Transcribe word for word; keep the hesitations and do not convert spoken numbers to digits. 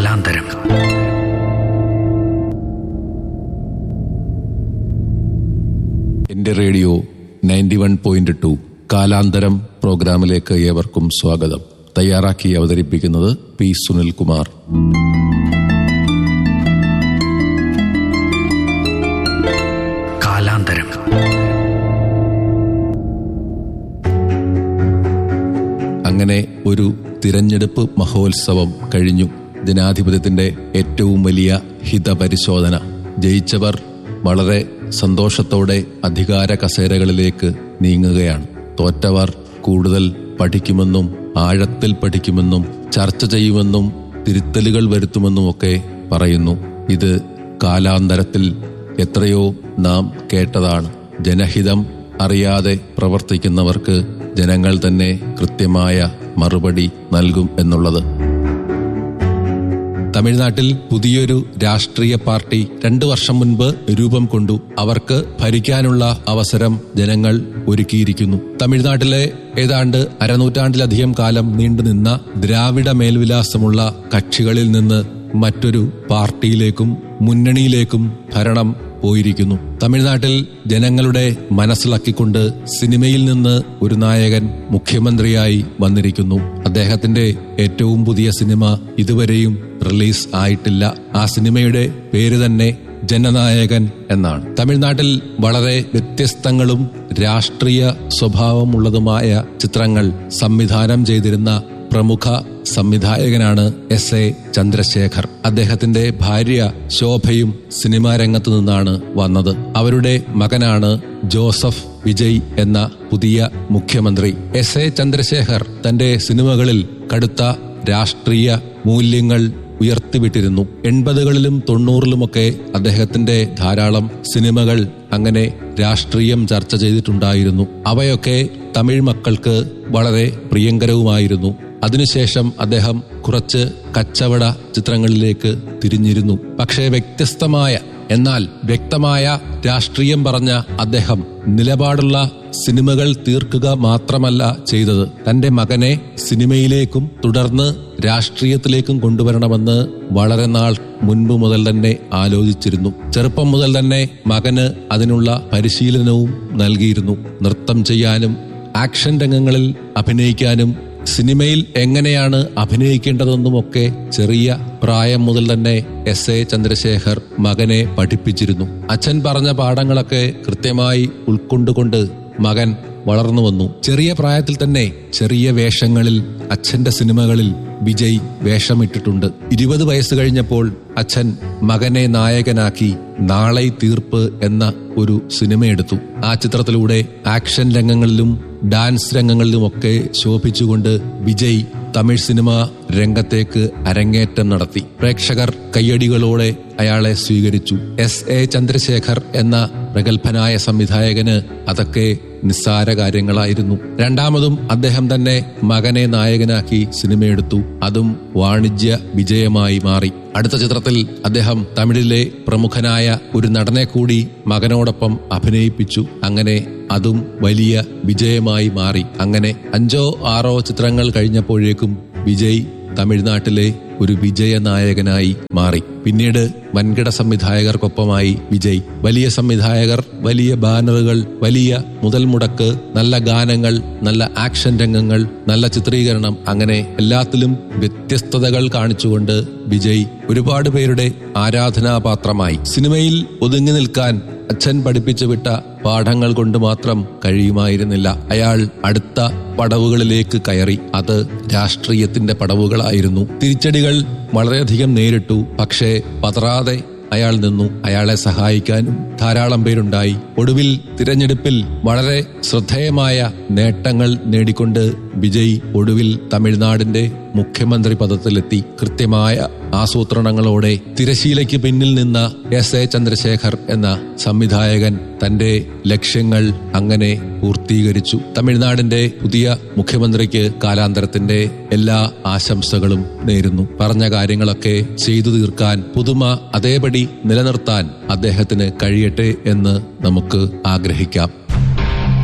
കാലാന്തരം. എന്റെ radio ninety one point two കാലാന്തരം പ്രോഗ്രാമിലേക്ക് ഏവർക്കും സ്വാഗതം. തയ്യാറാക്കി അവതരിപ്പിക്കുന്നത് പി സുനിൽകുമാർ. കാലാന്തരം. അങ്ങനെ ഒരു തിരഞ്ഞെടുപ്പ് മഹോത്സവം കഴിഞ്ഞു. ജനാധിപത്യത്തിന്റെ ഏറ്റവും വലിയ ഹിതപരിശോധന. ജയിച്ചവർ വളരെ സന്തോഷത്തോടെ അധികാര കസേരകളിലേക്ക് നീങ്ങുകയാണ്. തോറ്റവർ കൂടുതൽ പഠിക്കുമെന്നും ആഴത്തിൽ പഠിക്കുമെന്നും ചർച്ച ചെയ്യുമെന്നും തിരുത്തലുകൾ വരുത്തുമെന്നുമൊക്കെ പറയുന്നു. ഇത് കാലാന്തരത്തിൽ എത്രയോ നാം കേട്ടതാണ്. ജനഹിതം അറിയാതെ പ്രവർത്തിക്കുന്നവർക്ക് ജനങ്ങൾ തന്നെ കൃത്യമായ മറുപടി നൽകും എന്നുള്ളത്. തമിഴ്നാട്ടിൽ പുതിയൊരു രാഷ്ട്രീയ പാർട്ടി രണ്ടു വർഷം മുൻപ് രൂപം കൊണ്ടു. അവർക്ക് ഭരിക്കാനുള്ള അവസരം ജനങ്ങൾ ഒരുക്കിയിരിക്കുന്നു. തമിഴ്നാട്ടിലെ ഏതാണ്ട് അരനൂറ്റാണ്ടിലധികം കാലം നീണ്ടുനിന്ന ദ്രാവിഡ മേൽവിലാസമുള്ള കക്ഷികളിൽ നിന്ന് മറ്റൊരു പാർട്ടിയിലേക്കും മുന്നണിയിലേക്കും ഭരണം പോയിരിക്കുന്നു. തമിഴ്നാട്ടിൽ ജനങ്ങളുടെ മനസ്സിലാക്കിക്കൊണ്ട് സിനിമയിൽ നിന്ന് ഒരു നായകൻ മുഖ്യമന്ത്രിയായി വന്നിരിക്കുന്നു. അദ്ദേഹത്തിന്റെ ഏറ്റവും പുതിയ സിനിമ ഇതുവരെയും റിലീസ് ആയിട്ടില്ല. ആ സിനിമയുടെ പേര് തന്നെ ജനനായകൻ എന്നാണ്. തമിഴ്നാട്ടിൽ വളരെ വ്യത്യസ്തങ്ങളും രാഷ്ട്രീയ സ്വഭാവമുള്ളതുമായ ചിത്രങ്ങൾ സംവിധാനം ചെയ്തിരുന്ന പ്രമുഖ സംവിധായകനാണ് എസ് എ ചന്ദ്രശേഖർ. അദ്ദേഹത്തിന്റെ ഭാര്യ ശോഭയും സിനിമാ രംഗത്തു നിന്നാണ് വന്നത്. അവരുടെ മകനാണ് ജോസഫ് വിജയ് എന്ന പുതിയ മുഖ്യമന്ത്രി. എസ് എ ചന്ദ്രശേഖർ തന്റെ സിനിമകളിൽ കടുത്ത രാഷ്ട്രീയ മൂല്യങ്ങൾ ഉയർത്തിവിട്ടിരുന്നു. എൺപതുകളിലും തൊണ്ണൂറിലുമൊക്കെ അദ്ദേഹത്തിന്റെ ധാരാളം സിനിമകൾ അങ്ങനെ രാഷ്ട്രീയം ചർച്ച ചെയ്തിട്ടുണ്ടായിരുന്നു. അവയൊക്കെ തമിഴ് മക്കൾക്ക് വളരെ പ്രിയങ്കരവുമായിരുന്നു. അതിനുശേഷം അദ്ദേഹം കുറച്ച് കച്ചവട ചിത്രങ്ങളിലേക്ക് തിരിഞ്ഞിരുന്നു. പക്ഷേ വ്യത്യസ്തമായ എന്നാൽ വ്യക്തമായ രാഷ്ട്രീയം പറഞ്ഞ അദ്ദേഹം നിലപാടുള്ള സിനിമകൾ തീർക്കുക മാത്രമല്ല ചെയ്തത്, തന്റെ മകനെ സിനിമയിലേക്കും തുടർന്ന് രാഷ്ട്രീയത്തിലേക്കും കൊണ്ടുവരണമെന്ന് വളരെ നാൾ മുൻപ് മുതൽ തന്നെ ആലോചിച്ചിരുന്നു. ചെറുപ്പം മുതൽ തന്നെ മകന് അതിനുള്ള പരിശീലനവും നൽകിയിരുന്നു. നൃത്തം ചെയ്യാനും ആക്ഷൻ രംഗങ്ങളിൽ അഭിനയിക്കാനും സിനിമയിൽ എങ്ങനെയാണ് അഭിനയിക്കേണ്ടതെന്നുമൊക്കെ ചെറിയ പ്രായം മുതൽ തന്നെ എസ് എ ചന്ദ്രശേഖർ മകനെ പഠിപ്പിച്ചിരുന്നു. അച്ഛൻ പറഞ്ഞ പാഠങ്ങളൊക്കെ കൃത്യമായി ഉൾക്കൊണ്ടുകൊണ്ട് മകൻ വളർന്നു വന്നു. ചെറിയ പ്രായത്തിൽ തന്നെ ചെറിയ വേഷങ്ങളിൽ അച്ഛന്റെ സിനിമകളിൽ വിജയ് വേഷമിട്ടിട്ടുണ്ട്. ഇരുപത് വയസ്സ് കഴിഞ്ഞപ്പോൾ അച്ഛൻ മകനെ നായകനാക്കി നാളെ തീർപ്പ് എന്ന ഒരു സിനിമയെടുത്തു. ആ ചിത്രത്തിലൂടെ ആക്ഷൻ രംഗങ്ങളിലും ഡാൻസ് രംഗങ്ങളിലുമൊക്കെ ശോഭിച്ചുകൊണ്ട് വിജയ് തമിഴ് സിനിമ രംഗത്തേക്ക് അരങ്ങേറ്റം നടത്തി. പ്രേക്ഷകർ കയ്യടികളോടെ അയാളെ സ്വീകരിച്ചു. എസ് എ ചന്ദ്രശേഖർ എന്ന പ്രഗത്ഭനായ സംവിധായകന് അതൊക്കെ നിസ്സാര കാര്യങ്ങളായിരുന്നു. രണ്ടാമതും അദ്ദേഹം തന്നെ മകനെ നായകനാക്കി സിനിമയെടുത്തു. അതും വാണിജ്യ വിജയമായി മാറി. അടുത്ത ചിത്രത്തിൽ അദ്ദേഹം തമിഴിലെ പ്രമുഖനായ ഒരു നടനെ കൂടി മകനോടൊപ്പം അഭിനയിപ്പിച്ചു. അങ്ങനെ അതും വലിയ വിജയമായി മാറി. അങ്ങനെ അഞ്ചോ ആറോ ചിത്രങ്ങൾ കഴിഞ്ഞപ്പോഴേക്കും വിജയ് തമിഴ്നാട്ടിലെ ഒരു വിജയനായകനായി മാറി. പിന്നീട് വൻകിട സംവിധായകർക്കൊപ്പമായി വിജയ്. വലിയ സംവിധായകർ, വലിയ ബാനറുകൾ, വലിയ മുതൽ മുടക്ക്, നല്ല ഗാനങ്ങൾ, നല്ല ആക്ഷൻ രംഗങ്ങൾ, നല്ല ചിത്രീകരണം, അങ്ങനെ എല്ലാത്തിലും വ്യത്യസ്തതകൾ കാണിച്ചുകൊണ്ട് വിജയ് ഒരുപാട് പേരുടെ ആരാധനാപാത്രമായി. സിനിമയിൽ ഒതുങ്ങി നിൽക്കാൻ അച്ഛൻ പഠിപ്പിച്ചു വിട്ട പാഠങ്ങൾ കൊണ്ട് മാത്രം കഴിയുമായിരുന്നില്ല. അയാൾ അടുത്ത പടവുകളിലേക്ക് കയറി. അത് രാഷ്ട്രീയത്തിന്റെ പടവുകളായിരുന്നു. തിരിച്ചടികൾ വളരെയധികം നേരിട്ടു. പക്ഷേ പതറാതെ അയാൾ നിന്നു. അയാളെ സഹായിക്കാനും ധാരാളം പേരുണ്ടായി. ഒടുവിൽ തിരഞ്ഞെടുപ്പിൽ വളരെ ശ്രദ്ധേയമായ നേട്ടങ്ങൾ നേടിക്കൊണ്ട് വിജയ് ഒടുവിൽ തമിഴ്നാടിന്റെ മുഖ്യമന്ത്രി പദത്തിലെത്തി. കൃത്യമായ ആസൂത്രണങ്ങളോടെ തിരശീലയ്ക്ക് പിന്നിൽ നിന്ന എസ് എ ചന്ദ്രശേഖർ എന്ന സംവിധായകൻ തന്റെ ലക്ഷ്യങ്ങൾ അങ്ങനെ പൂർത്തീകരിച്ചു. തമിഴ്നാടിന്റെ പുതിയ മുഖ്യമന്ത്രിക്ക് കാലാന്തരത്തിന്റെ എല്ലാ ആശംസകളും നേരുന്നു. പറഞ്ഞ കാര്യങ്ങളൊക്കെ ചെയ്തു തീർക്കാൻ, പുതുമ അതേപടി നിലനിർത്താൻ അദ്ദേഹത്തിന് കഴിയട്ടെ എന്ന് നമുക്ക് ആഗ്രഹിക്കാം.